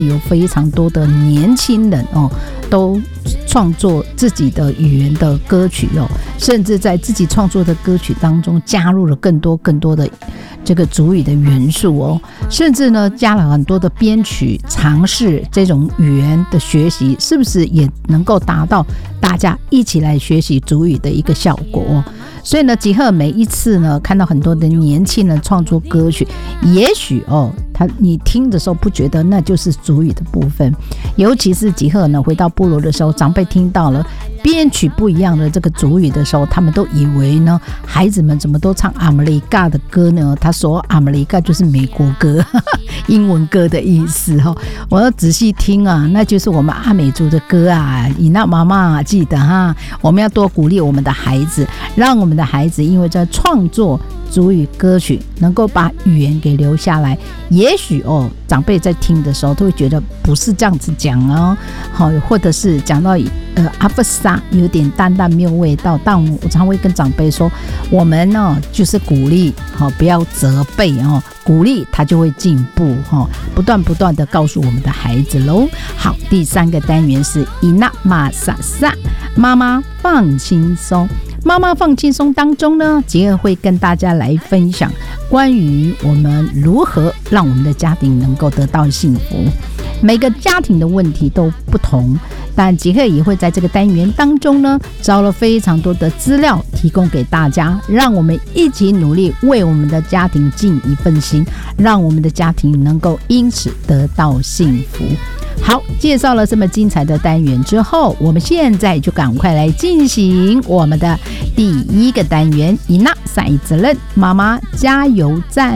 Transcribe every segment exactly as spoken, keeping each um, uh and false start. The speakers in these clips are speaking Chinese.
有非常多的年轻人哦，都创作自己的语言的歌曲哦，甚至在自己创作的歌曲当中加入了更多更多的这个族语的元素哦，甚至呢加了很多的编曲，尝试这种语言的学习，是不是也能够达到大家一起来学习族语的一个效果哦？所以呢，吉赫每一次呢看到很多的年轻人创作歌曲，也许哦，他你听的时候不觉得那就是族语的部分，尤其是吉赫呢回到部落的时候，长辈听到了编曲不一样的这个族语的时候，他们都以为呢孩子们怎么都唱阿美利卡的歌呢？他说阿美利卡就是美国歌英文歌的意思哦。我要仔细听啊，那就是我们阿美族的歌啊。伊娜妈妈记得哈，我们要多鼓励我们的孩子，让我们的孩子因为在创作族语歌曲能够把语言给留下来。也许哦，长辈在听的时候都会觉得不是这样子讲哦，好，或者是讲到呃阿弗萨有点淡淡没有味道，但我常会跟长辈说，我们呢就是鼓励，好，不要责备哦，鼓励他就会进步哈，不断不断的告诉我们的孩子喽。好，第三个单元是伊娜玛萨萨，妈妈放轻松。妈妈放轻松当中呢，杰儿会跟大家来分享关于我们如何让我们的家庭能够得到幸福。每个家庭的问题都不同，但杰克也会在这个单元当中呢，找了非常多的资料提供给大家，让我们一起努力为我们的家庭尽一份心，让我们的家庭能够因此得到幸福。好，介绍了这么精彩的单元之后，我们现在就赶快来进行我们的第一个单元，伊娜赛责任妈妈加油站。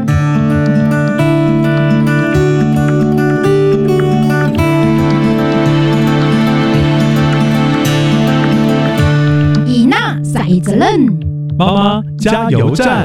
伊娜赛责任妈妈加油站。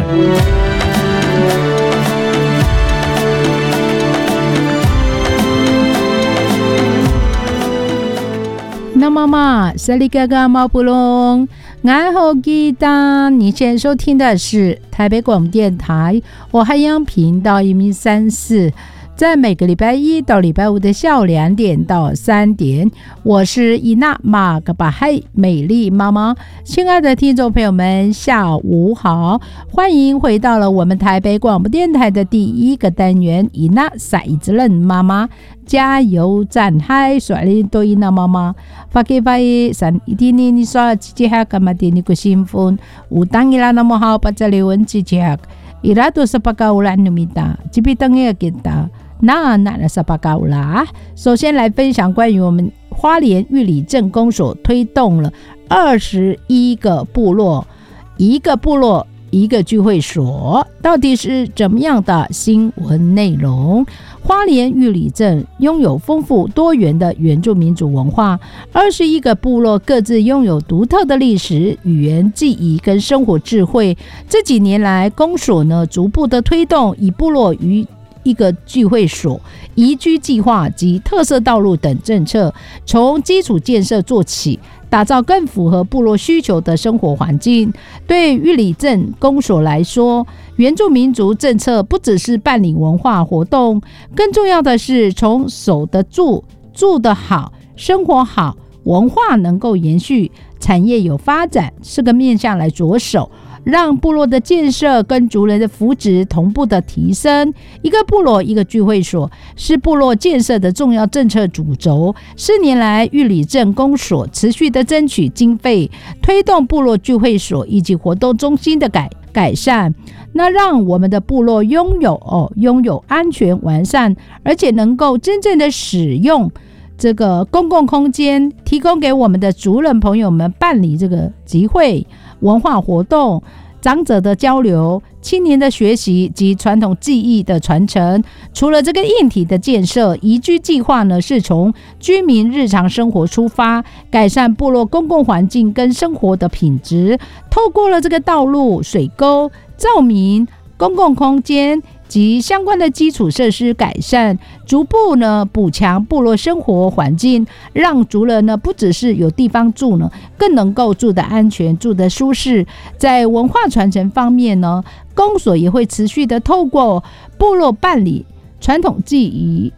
那妈妈，萨利嘎嘎毛布隆，俺好记得。你现在收听的是台北广播电台我海洋频道一零三四，在每个礼拜一到礼拜五的下午两点到三点，我是伊娜玛格巴嗨美丽妈妈。亲爱的听众朋友们，下午好，欢迎回到了我们台北广播电台的第一个单元，伊娜赛责任妈妈加油站。嗨，所以都伊娜妈妈发给发一三一天你说姐姐还干嘛的你个新婚有当伊拉那么好把这里问姐姐伊拉都是巴嘎乌兰努米达这边等也给他那那那是巴嘎乌拉。首先来分享关于我们花莲玉里镇公所推动了二十一个部落，一个部落一个聚会所，到底是怎么样的新闻内容？花莲玉里镇拥有丰富多元的原住民族文化，二十一个部落各自拥有独特的历史、语言、记忆跟生活智慧。这几年来，公所呢逐步的推动以部落与一个聚会所、宜居计划及特色道路等政策，从基础建设做起，打造更符合部落需求的生活环境。对玉里镇公所来说，原住民族政策不只是办理文化活动，更重要的是从守得住、住得好、生活好、文化能够延续、产业有发展四个面向来着手，让部落的建设跟族人的福祉同步的提升。一个部落一个聚会所是部落建设的重要政策主轴。四年来，玉里镇公所持续的争取经费，推动部落聚会所以及活动中心的改改善，那让我们的部落拥有哦拥有安全完善，而且能够真正的使用这个公共空间，提供给我们的族人朋友们办理这个集会、文化活动、长者的交流、青年的学习及传统技艺的传承。除了这个硬体的建设，宜居计划呢是从居民日常生活出发，改善部落公共环境跟生活的品质，透过了这个道路、水沟、照明、公共空间及相关的基础设施改善，逐步呢补强部落生活环境，让族人呢不只是有地方住呢，更能够住得安全、住得舒适。在文化传承方面呢，公所也会持续的透过部落办理传统技艺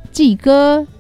季歌